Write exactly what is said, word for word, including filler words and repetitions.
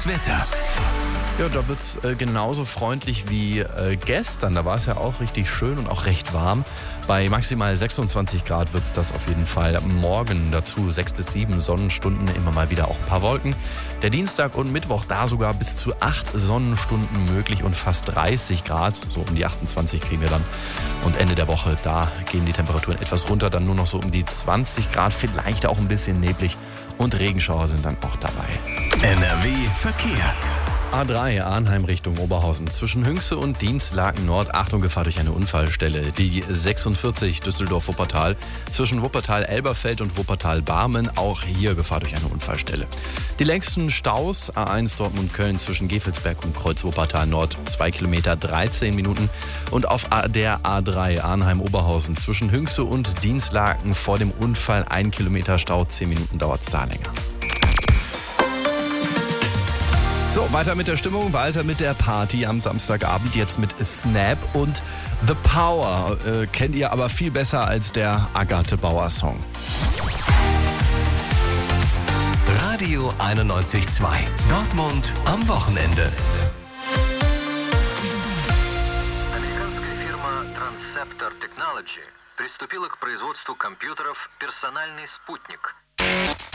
Das Wetter. Ja, da wird es äh, genauso freundlich wie äh, gestern. Da war es ja auch richtig schön und auch recht warm. Bei maximal sechsundzwanzig Grad wird es das auf jeden Fall. Morgen dazu sechs bis sieben Sonnenstunden, immer mal wieder auch ein paar Wolken. Der Dienstag und Mittwoch, da sogar bis zu acht Sonnenstunden möglich und fast dreißig Grad. So um die achtundzwanzig kriegen wir dann. Und Ende der Woche, da gehen die Temperaturen etwas runter. Dann nur noch so um die zwanzig Grad, vielleicht auch ein bisschen neblig. Und Regenschauer sind dann auch dabei. N R W Verkehr. A drei Arnheim Richtung Oberhausen. Zwischen Hünxe und Dienstlaken Nord. Achtung, Gefahr durch eine Unfallstelle. Die sechsundvierzig Düsseldorf-Wuppertal. Zwischen Wuppertal-Elberfeld und Wuppertal-Barmen. Auch hier Gefahr durch eine Unfallstelle. Die längsten Staus. A eins Dortmund-Köln zwischen Gevelsberg und Kreuz-Wuppertal Nord. zwei Kilometer, dreizehn Minuten. Und auf der A drei Arnheim-Oberhausen. Zwischen Hünxe und Dienstlaken vor dem Unfall. ein Kilometer Stau. zehn Minuten dauert es da länger. So, weiter mit der Stimmung, weiter mit der Party am Samstagabend. Jetzt mit Snap und The Power. Äh, kennt ihr aber viel besser als der Agathe Bauer-Song. Radio einundneunzig Komma zwei. Dortmund am Wochenende. Американская фирма Transceptor Technology приступила к производству компьютеров «Персональный спутник».